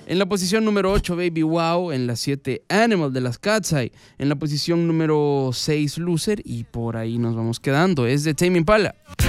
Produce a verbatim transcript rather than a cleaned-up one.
En la posición número ocho, Baby Wow. En la siete, Animal de las Cat's Eye. En la posición número seis, Loser. Y por ahí nos vamos quedando. Es de Tame Impala.